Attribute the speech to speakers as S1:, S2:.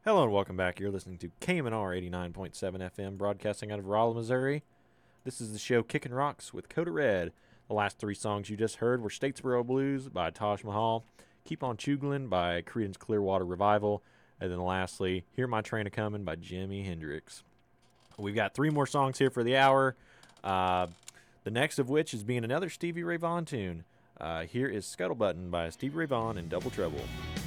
S1: Hello and welcome back. You're listening to KMNR 89.7 FM, broadcasting out of Rolla, Missouri. This is the show Kickin' Rocks with Coda Red. The last three songs you just heard were Statesboro Blues by Taj Mahal, Keep On Chugglin' by Creedence Clearwater Revival, and then lastly, Hear My Train A-Comin' by Jimi Hendrix. We've got three more songs here for the hour, the next of which is being another Stevie Ray Vaughan tune. Here is Scuttlebutton by Stevie Ray Vaughan and Double Trouble.